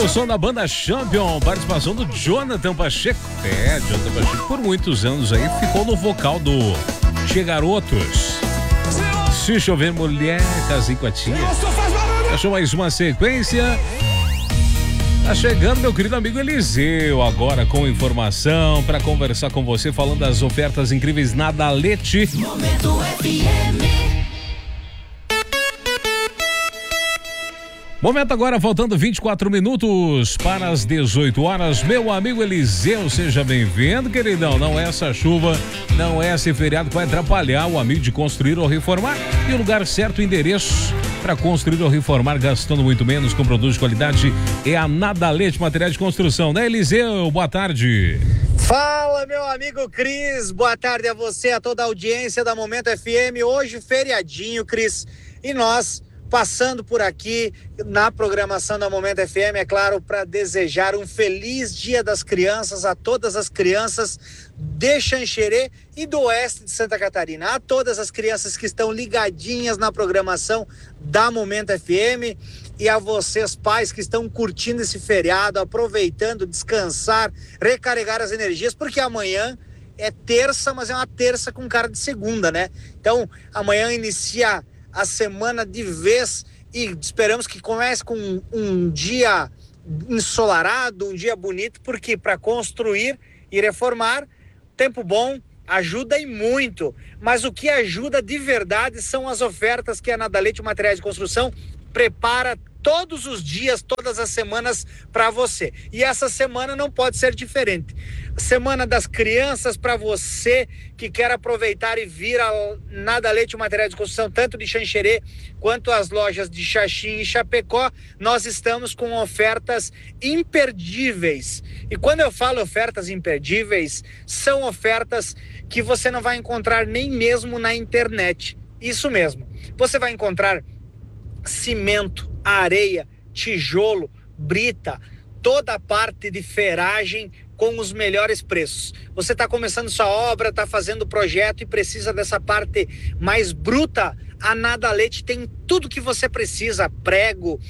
o som da banda Champion, participação do Jonathan Pacheco. Jonathan Pacheco por muitos anos aí ficou no vocal do Che Garotos. Se chover mulher, casei com a tia. Achou mais uma sequência. Tá chegando meu querido amigo Eliseu agora com informação para conversar com você, falando das ofertas incríveis na Dalete. Momento FM. Momento agora, faltando 24 minutos para as 18 horas. Meu amigo Eliseu, seja bem-vindo, queridão. Não é essa chuva, não é esse feriado que vai atrapalhar o amigo de construir ou reformar. E o lugar certo, o endereço para construir ou reformar, gastando muito menos com produtos de qualidade, é a Nadalete Materiais de Construção, né, Eliseu? Boa tarde. Fala, meu amigo Cris. Boa tarde a você, a toda a audiência da Momento FM. Hoje, feriadinho, Cris. E nós passando por aqui na programação da Momento FM, é claro, para desejar um feliz Dia das Crianças a todas as crianças de Xanxerê e do oeste de Santa Catarina, a todas as crianças que estão ligadinhas na programação da Momento FM e a vocês pais que estão curtindo esse feriado, aproveitando, descansar, recarregar as energias, porque amanhã é terça, mas é uma terça com cara de segunda, né? Então, amanhã inicia a semana de vez e esperamos que comece com um dia ensolarado, um dia bonito, porque para construir e reformar, tempo bom ajuda e muito, mas o que ajuda de verdade são as ofertas que a Nadalete Materiais de Construção prepara todos os dias, todas as semanas para você. E essa semana não pode ser diferente. Semana das Crianças, para você que quer aproveitar e vir a Nadalete Materiais de Construção, tanto de Xanxerê quanto as lojas de Xaxim e Chapecó, nós estamos com ofertas imperdíveis. E quando eu falo ofertas imperdíveis, são ofertas que você não vai encontrar nem mesmo na internet. Isso mesmo. Você vai encontrar cimento, areia, tijolo, brita, toda a parte de ferragem com os melhores preços. Você está começando sua obra, está fazendo o projeto e precisa dessa parte mais bruta, a Nadalete tem tudo que você precisa, prego,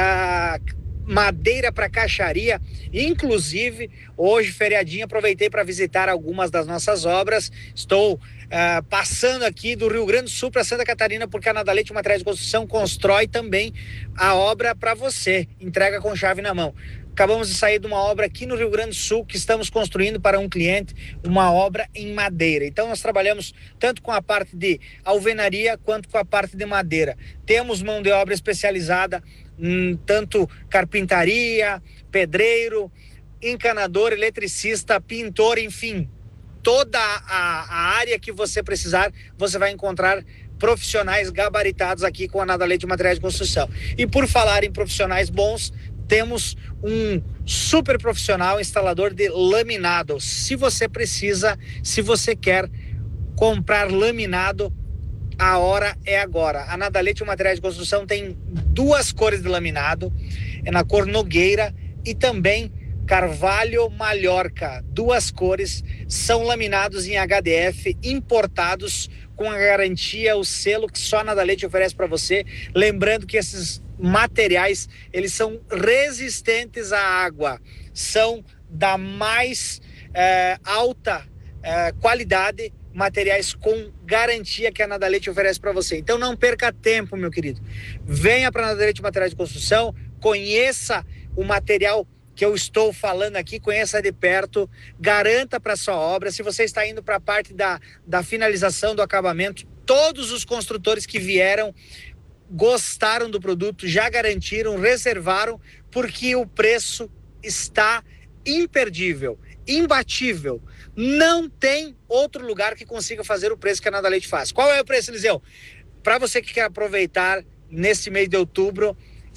madeira para caixaria, inclusive hoje feriadinho aproveitei para visitar algumas das nossas obras. Estou passando aqui do Rio Grande do Sul para Santa Catarina, porque a Nadalete Materiais de Construção constrói também a obra para você, entrega com chave na mão. Acabamos de sair de uma obra aqui no Rio Grande do Sul que estamos construindo para um cliente, uma obra em madeira. Então nós trabalhamos tanto com a parte de alvenaria quanto com a parte de madeira. Temos mão de obra especializada, tanto carpintaria, pedreiro, encanador, eletricista, pintor, enfim, toda a área que você precisar, você vai encontrar profissionais gabaritados aqui com a Nadalete Materiais de Construção. E por falar em profissionais bons, temos um super profissional instalador de laminado. Se você precisa, se você quer comprar laminado, a hora é agora. A Nadalete Materiais de Construção tem duas cores de laminado, é na cor Nogueira e também Carvalho Mallorca. Duas cores, são laminados em HDF, importados com a garantia, o selo que só a Nadalete oferece para você. Lembrando que esses materiais, eles são resistentes à água, são da mais alta qualidade, materiais com garantia que a Nadalete oferece para você. Então não perca tempo, meu querido. Venha para a Nadalete Materiais de Construção, conheça o material que eu estou falando aqui, conheça de perto, garanta para sua obra. Se você está indo para a parte da finalização, do acabamento, todos os construtores que vieram gostaram do produto, já garantiram, reservaram, porque o preço está imperdível, imbatível. Não tem outro lugar que consiga fazer o preço que a Nadalete faz. Qual é o preço, Eliseu? Para você que quer aproveitar nesse mês de outubro, R$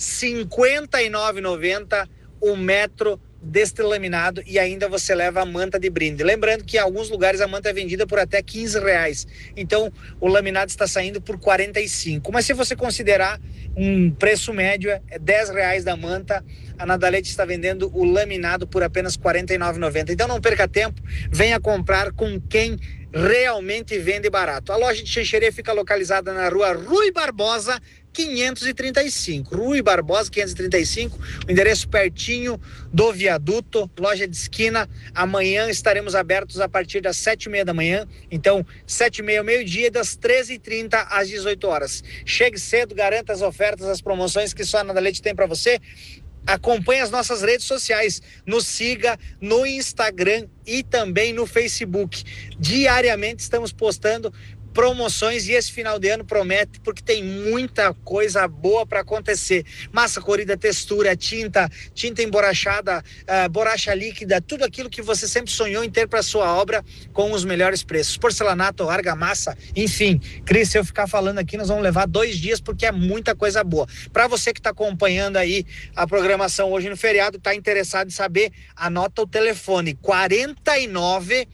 59,90 o metro deste laminado, e ainda você leva a manta de brinde. Lembrando que em alguns lugares a manta é vendida por até R$15. Então o laminado está saindo por R$45. Mas se você considerar um preço médio, é R$10 da manta, a Nadalete está vendendo o laminado por apenas R$49,90. Então não perca tempo, venha comprar com quem realmente vende barato. A loja de Xanxerê fica localizada na rua Rui Barbosa, 535, Rui Barbosa 535, o endereço pertinho do viaduto, loja de esquina. Amanhã estaremos abertos a partir das 7h30 da manhã, então 7h30 ao meio-dia, das 13h30 às 18 horas. Chegue cedo, garanta as ofertas, as promoções que só a Nada Leite tem para você. Acompanhe as nossas redes sociais, nos siga no Instagram e também no Facebook. Diariamente estamos postando promoções e esse final de ano promete, porque tem muita coisa boa para acontecer. Massa corrida, textura, tinta emborrachada, borracha líquida, tudo aquilo que você sempre sonhou em ter para sua obra com os melhores preços. Porcelanato, argamassa, enfim. Cris, se eu ficar falando aqui, nós vamos levar 2 dias, porque é muita coisa boa. Para você que está acompanhando aí a programação hoje no feriado, está interessado em saber, anota o telefone 49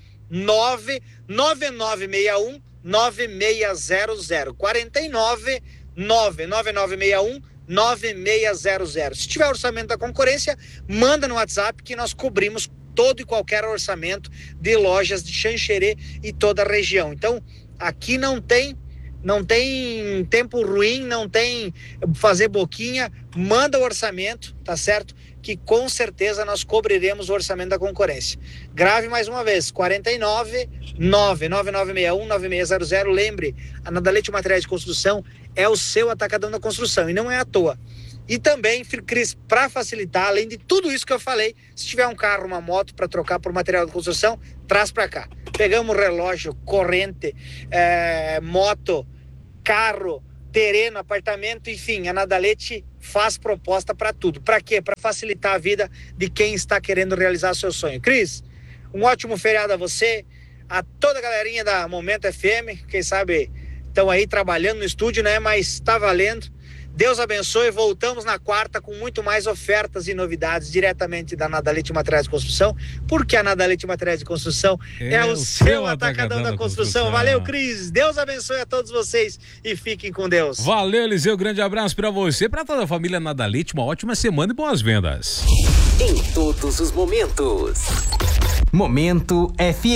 99961 9600, 49 99961 9600. Se tiver orçamento da concorrência, manda no WhatsApp que nós cobrimos todo e qualquer orçamento de lojas de Xanxerê e toda a região. Então, aqui não tem tempo ruim, não tem fazer boquinha, manda o orçamento, tá certo? Que com certeza nós cobriremos o orçamento da concorrência. Grave mais uma vez, 49 99961 9600. Lembre, a Nada Leite Materiais de Construção é o seu atacadão da construção e não é à toa. E também, Cris, para facilitar, além de tudo isso que eu falei, se tiver um carro, uma moto para trocar por material de construção, traz para cá. Pegamos relógio, corrente, moto, carro, terreno, apartamento, enfim, a Nada Leite faz proposta para tudo. Para quê? Para facilitar a vida de quem está querendo realizar seu sonho. Cris, um ótimo feriado a você, a toda a galerinha da Momento FM, quem sabe estão aí trabalhando no estúdio, né? Mas está valendo. Deus abençoe, voltamos na quarta com muito mais ofertas e novidades diretamente da Nada Leite Materiais de Construção, porque a Nada Leite Materiais de Construção é o seu atacadão da construção. Valeu, Cris, Deus abençoe a todos vocês e fiquem com Deus. Valeu, Eliseu, grande abraço pra você, pra toda a família Nada Leite, uma ótima semana e boas vendas. Em todos os momentos. Momento FM.